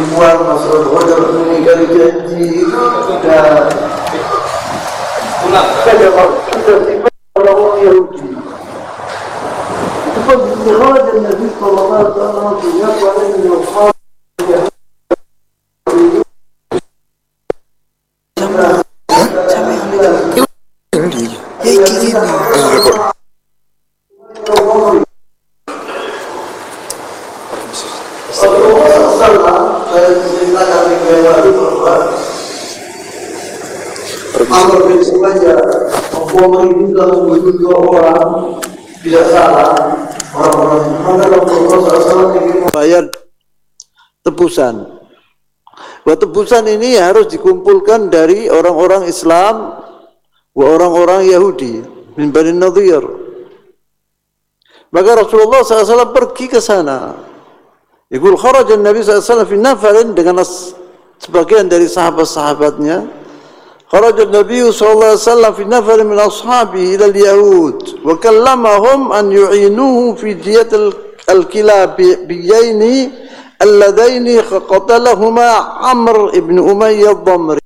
penipuan masalah hodar mengingkari janji itu sudah sifat orang Yahudi. Itu pun dikhawatir dan Nabi sallallahu alaihi wasallam punya pada yang Amr bin Umayyah membunuh dua orang tidak salah orang-orang bayar tebusan. Bahwa tebusan ini harus dikumpulkan dari orang-orang Islam wa orang-orang Yahudi min Bani Nadhir. Maka Rasulullah SAW pergi ke sana. Yaqul kharaja Nabi SAW fi nafarin dengan sebagian dari sahabat-sahabatnya. Kharaja Nabi SAW fi nafarin min ashabihi ila al-Yahud wa kallamahum an yu'inuhu fi diyat al-kilabiyaini alladaini qatalahuma Amr ibn Umayyah ad-Damri.